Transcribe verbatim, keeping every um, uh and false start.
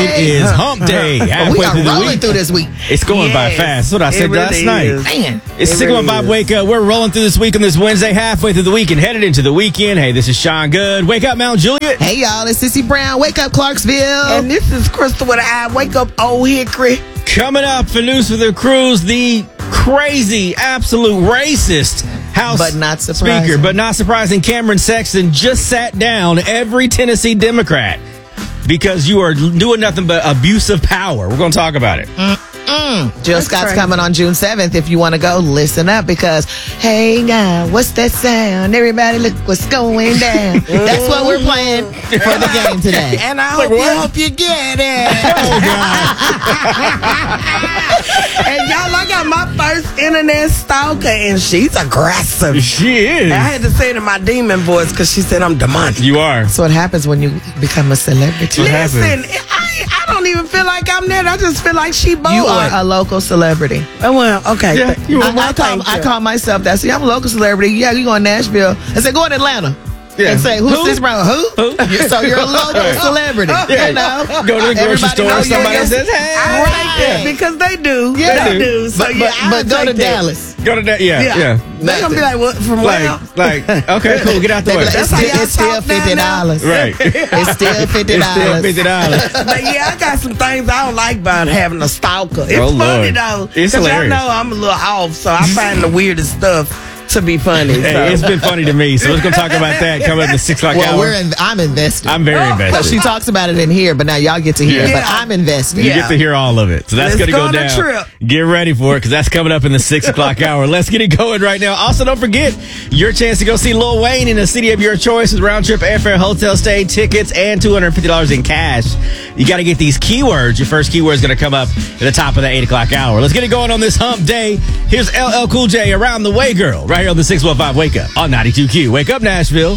It is hump day. Halfway We are through the rolling week. through this week. It's going by Yes, fast. That's what I it said really last night. is. Man. It's It Sigma really Bob is. Wake Up. We're rolling through this week on this Wednesday, halfway through the week and headed into the weekend. Hey, this is Sean Good. Wake up, Mount Juliet. Hey, y'all. It's Sissy Brown. Wake up, Clarksville. And this is Crystal with an eye. Wake up, Old Hickory. Coming up for News for the Cruise, the crazy, absolute racist House But not surprising. Speaker, but not surprising, Cameron Sexton just sat down every Tennessee Democrat because you are doing nothing but abuse of power. We're going to talk about it. Jill Scott's crazy. coming on June seventh. If you want to go, listen up because, hey, God, what's that sound? Everybody, look what's going down. That's what we're playing for the game today. And I hope, you, hope you get it. Oh, God. And y'all, I got my first internet stalker, and she's aggressive. She is. I had to say it in my demon voice because she said I'm demonic. You are. That's what happens when you become a celebrity. What Listen, happened? I, I don't even feel like I'm there. I just feel like she bored. You are a local celebrity. Oh, well, okay. Yeah, you I, are. I, call, Thank I you. call myself that. See, I'm a local celebrity. Yeah, you go in Nashville. I say, go in Atlanta. Yeah. And say, who's Who? this brown? Who? Who? So you're a local celebrity. Yeah. You know? Go to the grocery Everybody store, knows somebody you. says, hey. I like that because they do. Yeah. they do. So, But, yeah, but, I'll but go take to that. Dallas. Go to that. Yeah, yeah. Yeah. They're going to be like, what, from where? Like, like, okay, cool. Get out the They way. be like, it's, That's how still, y'all it's still talk down fifty dollars. Right. It's still fifty It's still dollars. fifty dollars. But yeah, I got some things I don't like about having a stalker. It's Oh, funny Lord. though. It's 'cause y'all hilarious. know I'm a little off, so I find the weirdest stuff to be funny. Hey, so. it's been funny to me. So we're going to talk about that coming up at the six o'clock Well, hour. we're in, I'm invested. I'm very Because invested. she talks about it in here, but now y'all get to hear it. Yeah. But I'm invested. You Yeah. get to hear all of it. So that's Let's going to go go on a down. trip. Get ready for it because that's coming up in the six o'clock hour. Let's get it going right now. Also, don't forget your chance to go see Lil Wayne in a city of your choice with round trip airfare, hotel stay, tickets, and two hundred fifty dollars in cash. You got to get these keywords. Your first keyword is going to come up at the top of the eight o'clock hour. Let's get it going on this hump day. Here's L L Cool J, Around the Way Girl, right here on the six one five Wake Up on ninety-two Q. Wake up, Nashville.